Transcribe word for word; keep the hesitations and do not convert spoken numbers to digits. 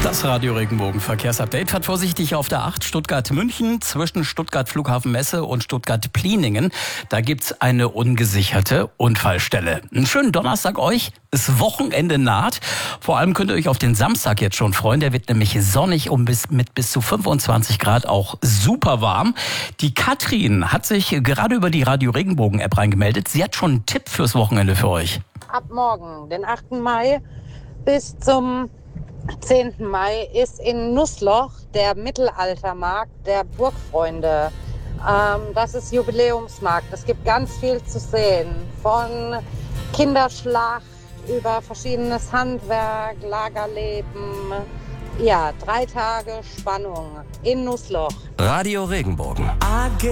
Das Radio Regenbogen Verkehrsupdate fährt vorsichtig auf der acht Stuttgart-München zwischen Stuttgart Flughafen Messe und Stuttgart-Pliningen. Da gibt's eine ungesicherte Unfallstelle. Einen schönen Donnerstag euch. Das Wochenende naht. Vor allem könnt ihr euch auf den Samstag jetzt schon freuen. Der wird nämlich sonnig und bis, mit bis zu fünfundzwanzig Grad auch super warm. Die Katrin hat sich gerade über die Radio Regenbogen App reingemeldet. Sie hat schon einen Tipp fürs Wochenende für euch. Ab morgen, den achten Mai bis zum zehnten Mai, ist in Nussloch der Mittelaltermarkt der Burgfreunde. Ähm, das ist Jubiläumsmarkt. Es gibt ganz viel zu sehen. Von Kinderschlacht über verschiedenes Handwerk, Lagerleben. Ja, drei Tage Spannung in Nussloch. Radio Regenbogen.